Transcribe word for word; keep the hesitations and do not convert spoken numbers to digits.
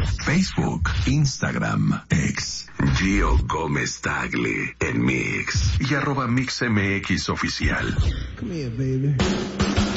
Facebook, Instagram, X. Gio Gómez Tagli en Mix y arroba MixMX oficial. Come here, baby.